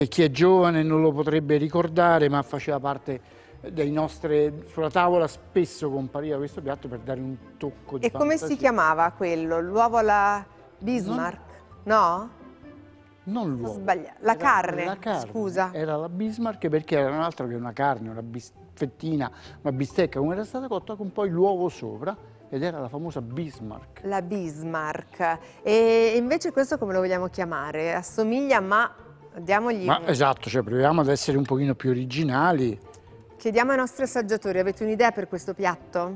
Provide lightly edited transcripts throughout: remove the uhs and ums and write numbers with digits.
Chi è giovane non lo potrebbe ricordare, ma faceva parte dei nostri... Sulla tavola spesso compariva questo piatto per dare un tocco di E come fantasia. si chiamava quello? L'uovo alla Bismarck? No? Non l'uovo. Sbagliato. La carne, la carne, scusa. era la Bismarck perché era un'altra che una carne, una fettina, una bistecca, come era stata cotta con poi l'uovo sopra, ed era la famosa Bismarck. La Bismarck. E invece questo come lo vogliamo chiamare? Assomiglia, ma diamogli... Ma esatto, cioè proviamo ad essere un pochino più originali. Chiediamo ai nostri assaggiatori, avete un'idea per questo piatto?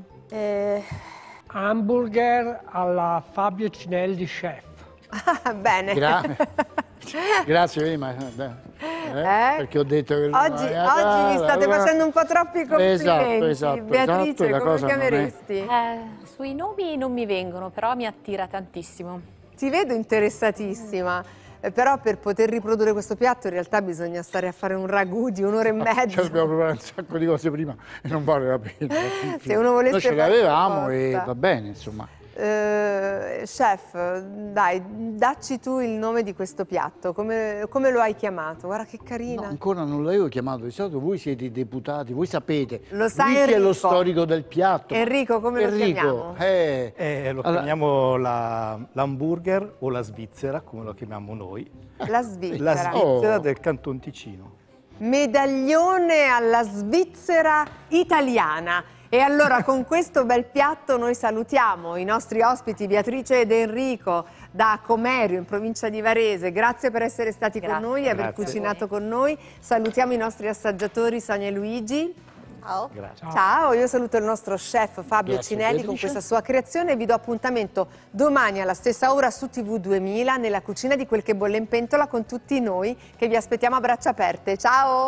Hamburger alla Fabio Cinelli chef. Ah, bene. Grazie, vedi, ma, perché ho detto che... Oggi mi state facendo un po' troppi complimenti. Esatto, Beatrice, la come cosa lo chiameresti? Sui nomi non mi vengono, però mi attira tantissimo. Ti vedo interessatissima, però per poter riprodurre questo piatto in realtà bisogna stare a fare un ragù di un'ora e mezza. Cioè, dobbiamo preparare un sacco di cose prima e non vale la pena. Se uno volesse noi ce fare l'avevamo e apposta. va bene, insomma. Chef, dai, dacci tu il nome di questo piatto, come lo hai chiamato? Guarda che carina. No, ancora non l'avevo chiamato, di solito voi siete i deputati, voi sapete. Lo sa Lui che è Enrico. lo storico del piatto. Enrico, come lo chiamiamo? Lo chiamiamo l'hamburger o la Svizzera, come lo chiamiamo noi. La Svizzera. La Svizzera Oh. del Canton Ticino. Medaglione alla Svizzera italiana. E allora con questo bel piatto noi salutiamo i nostri ospiti Beatrice ed Enrico da Comerio in provincia di Varese. Grazie per essere stati con noi e aver Grazie. cucinato con noi. Salutiamo i nostri assaggiatori Sonia e Luigi. Ciao. Grazie. Ciao, io saluto il nostro chef Fabio Grazie, Cinelli con Beatrice. questa sua creazione e vi do appuntamento domani alla stessa ora su TV 2000 nella cucina di Quel che bolle in pentola con tutti noi che vi aspettiamo a braccia aperte. Ciao!